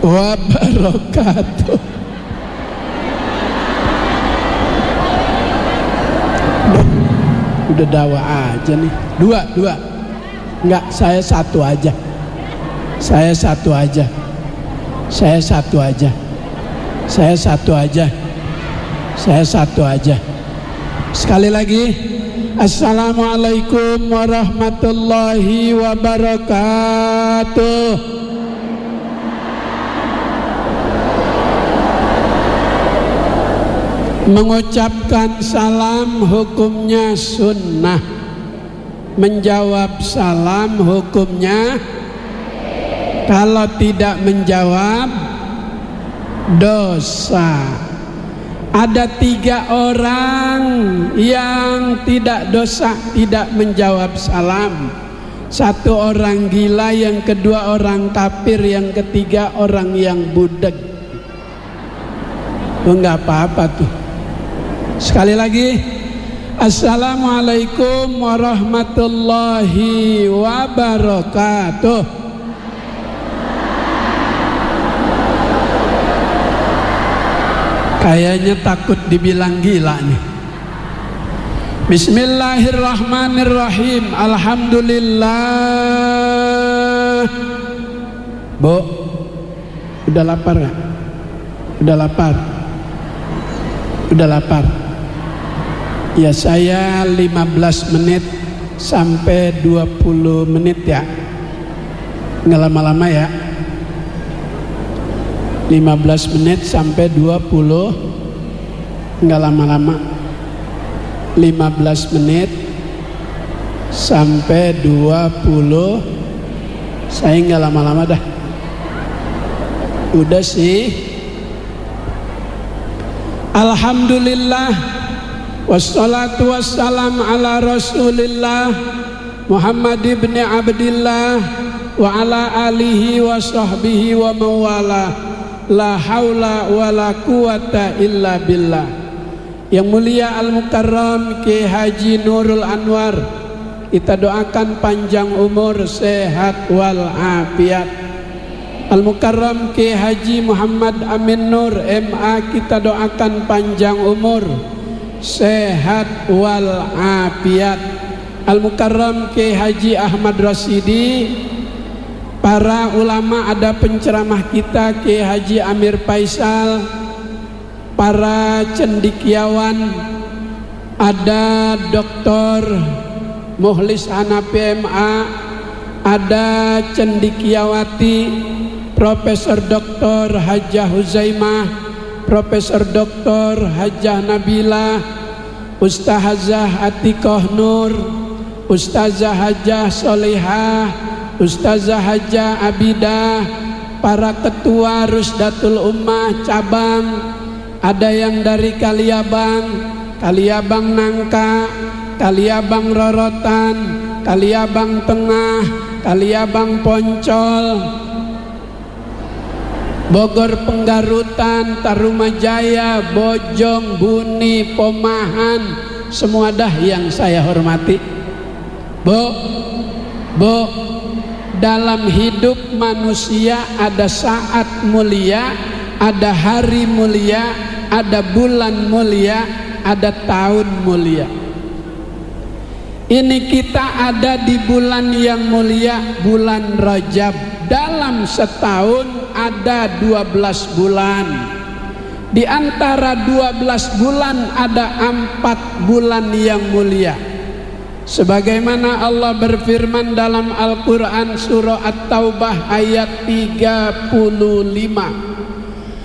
wabarakatuh. Udah dawa aja nih. Dua. Enggak, saya satu aja. Saya satu aja. Sekali lagi. Assalamualaikum warahmatullahi wabarakatuh. Mengucapkan salam hukumnya sunnah. Menjawab salam hukumnya, kalau tidak menjawab dosa. Ada 3 orang yang tidak dosa, tidak menjawab salam. 1 orang gila, yang kedua orang kafir, yang ketiga orang yang budeg. Enggak apa-apa tuh. Sekali lagi, assalamualaikum warahmatullahi wabarakatuh. Kayaknya takut dibilang gila nih. Bismillahirrahmanirrahim. Alhamdulillah. Bu, udah lapar gak? Udah lapar. Ya, saya 15 menit sampai 20 menit ya. Nggak lama-lama ya. 15 menit sampai 20. Nggak lama-lama. 15 menit sampai 20. Saya nggak lama-lama dah. Udah sih. Alhamdulillah. Wassalatu wassalam ala rasulillah Muhammad ibn Abdillah wa ala alihi wa sahbihi wa mawala. La haula wa la quwata illa billah. Yang mulia Al-Mukarram Kiai Haji Nurul Anwar, kita doakan panjang umur, sehat wal afiat. Al-Mukarram Kiai Haji Muhammad Amin Nur MA, kita doakan panjang umur, sehat wal afiat. Al-Mukarram Kiai Haji Ahmad Rasidi, para ulama, ada penceramah kita Kiai Haji Amir Faisal, para cendekiawan, ada Dr. Muhlis Hanafi MA, ada cendekiawati Profesor Dr. Hajjah Huzaimah, Profesor Dr. Hajjah Nabila, Ustazah Atiqah Nur, Ustazah Hajjah Solihah, Ustazah Hajjah Abidah, para ketua Rusdatul Ummah cabang, ada yang dari Kaliabang, Kaliabang Nangka, Kaliabang Rorotan, Kaliabang Tengah, Kaliabang Poncol, Bogor Penggarutan, Tarumajaya, Bojong, Buni, Pomahan, semua dah yang saya hormati. Bu, dalam hidup manusia ada saat mulia, ada hari mulia, ada bulan mulia, ada tahun mulia. Ini kita ada di bulan yang mulia, bulan Rajab. Dalam setahun ada 12 bulan. Di antara 12 bulan ada 4 bulan yang mulia. Sebagaimana Allah berfirman dalam Al-Quran surah At-Taubah ayat 35.